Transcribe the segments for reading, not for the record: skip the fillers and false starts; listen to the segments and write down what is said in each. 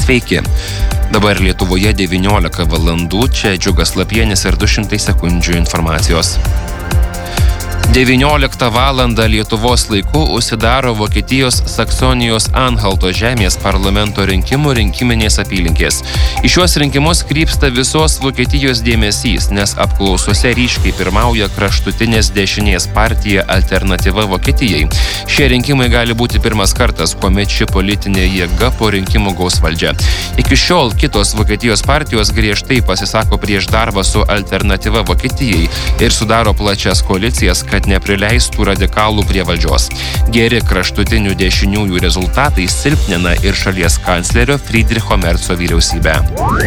Sveiki. Dabar Lietuvoje 19 valandų, čia Džiugas Lapienis ir 200 sekundžių informacijos. 19 valandą Lietuvos laiku užsidaro Vokietijos Saksonijos Anhalto žemės parlamento rinkimų rinkiminės apylinkės. Į šiuos rinkimus krypsta visos Vokietijos dėmesys, nes apklausose ryškiai pirmauja kraštutinės dešinės partija Alternatyva Vokietijai. Šie rinkimai gali būti pirmas kartas, kuomet ši politinė jėga po rinkimų gaus valdžią. Iki šiol kitos Vokietijos partijos griežtai pasisako prieš darbą su Alternatyva Vokietijai ir sudaro plačias koalicijas, kad neprileistų radikalų prie valdžios. Geri kraštutinių dešiniųjų rezultatai silpnina ir šalies kanclerio Friedricho Merzo vyriausybę.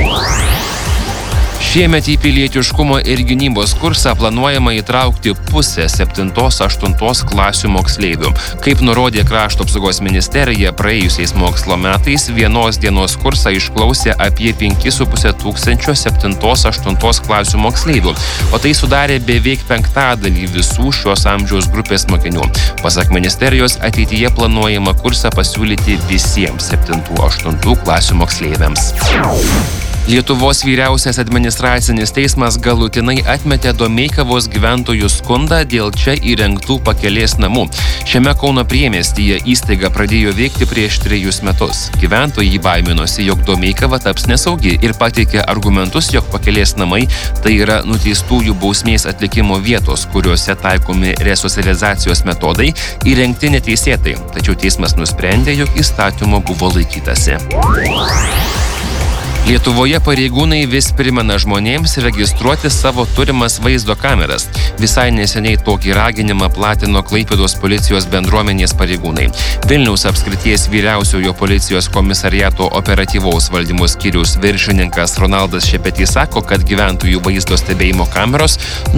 Šiemet į pilietiškumo ir gynybos kursą planuojama įtraukti pusę 7-8 klasių moksleivių. Kaip nurodė Krašto apsaugos ministerija, praėjusiais mokslo metais vienos dienos kursą išklausė apie 5,5 tūkstančio 7-8 klasių moksleivių, o tai sudarė beveik 5% visų šios amžiaus grupės mokinių. Pasak ministerijos, ateityje planuojama kursą pasiūlyti visiems 7-8 klasių moksleiviams. Lietuvos vyriausias administracinis teismas galutinai atmetė Domeikavos gyventojų skundą dėl čia įrengtų pakelės namų. Šiame Kauno priemiestyje įstaiga pradėjo veikti prieš 3 metus. Gyventojai baiminosi, jog Domeikava taps nesaugi ir pateikė argumentus, jog pakelės namai tai yra nuteistųjų bausmės atlikimo vietos, kuriuose taikomi resocializacijos metodai, įrengti neteisėtai. Tačiau teismas nusprendė, jog įstatymo buvo laikytasi. Lietuvoje pareigūnai vis primena žmonėms registruoti savo turimas vaizdo kameras. Visai neseniai tokį raginimą platino Klaipėdos policijos bendruomenės pareigūnai. Vilniaus apskrities vyriausiojo policijos komisariato operatyvaus valdymo skyriaus viršininkas Ronaldas Šepetys sako, kad gyventojų vaizdo stebėjimo kameros